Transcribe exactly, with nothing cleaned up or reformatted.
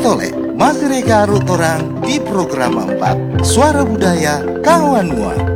Tolek, masih reka arut orang di program empat Suara Budaya Kawan Mua.